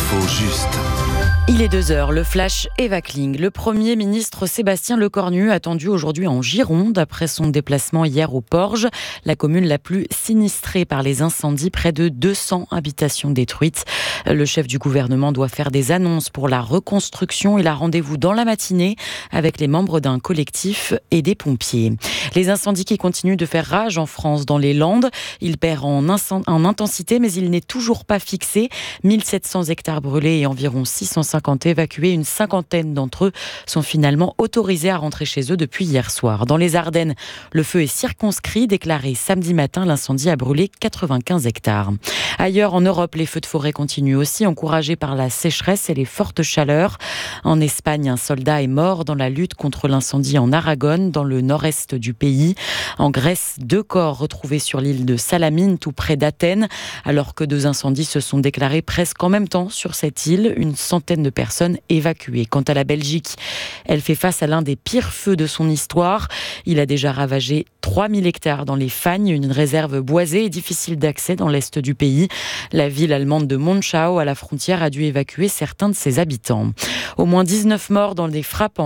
l'info juste. Il est 2h, le flash Eva Kling. Le Premier ministre Sébastien Lecornu attendu aujourd'hui en Gironde après son déplacement hier au Porge, la commune la plus sinistrée par les incendies, près de 200 habitations détruites. Le chef du gouvernement doit faire des annonces pour la reconstruction. Il a rendez-vous dans la matinée avec les membres d'un collectif et des pompiers. Les incendies qui continuent de faire rage en France, dans les Landes. Il perd en intensité, mais il n'est toujours pas fixé. 1700 hectares brûlés et environ 650 évacués. Une cinquantaine d'entre eux sont finalement autorisés à rentrer chez eux depuis hier soir. Dans les Ardennes, le feu est circonscrit. Déclaré samedi matin, l'incendie a brûlé 95 hectares. Ailleurs en Europe, les feux de forêt continuent aussi, encouragés par la sécheresse et les fortes chaleurs. En Espagne, un soldat est mort dans la lutte contre l'incendie en Aragon, dans le nord-est du pays. En Grèce, 2 corps retrouvés sur l'île de Salamine, tout près d'Athènes, alors que 2 incendies se sont déclarés presque en même temps sur cette île. Une centaine de personnes évacuées. Quant à la Belgique, elle fait face à l'un des pires feux de son histoire. Il a déjà ravagé 3000 hectares dans les Fagnes, une réserve boisée et difficile d'accès dans l'est du pays. La ville allemande de Monschau, à la frontière, a dû évacuer certains de ses habitants. Au moins 19 morts dans des frappes en